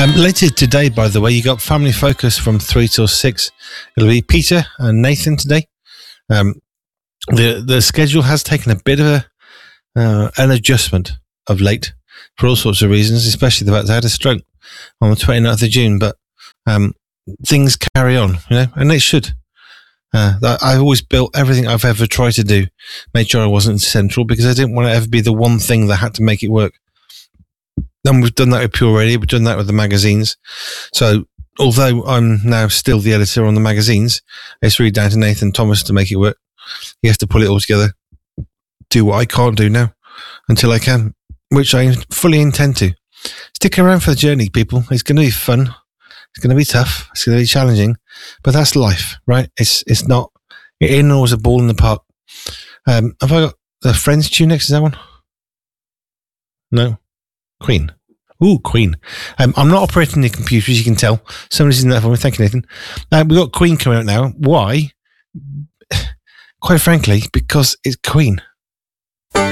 Later today, by the way, you got Family Focus from 3 till 6. It'll be Peter and Nathan today. The schedule has taken a bit of an adjustment of late for all sorts of reasons, especially the fact I had a stroke on the 29th of June. But things carry on, and they should. I've always built everything I've ever tried to do, made sure I wasn't central because I didn't want to ever be the one thing that had to make it work. And we've done that with Pure Radio, we've done that with the magazines. So although I'm now still the editor on the magazines, it's really down to Nathan Thomas to make it work. He has to pull it all together, do what I can't do now until I can, which I fully intend to. Stick around for the journey, people. It's going to be fun. It's going to be tough. It's going to be challenging, but that's life, right? It's not, it ain't always a ball in the park. Have I got the Friends tune next? Is that one? No. Queen. Ooh, Queen. I'm not operating the computer, as you can tell. Somebody's in that for me. Thank you, Nathan. We've got Queen coming out now. Why? Quite frankly, because it's Queen.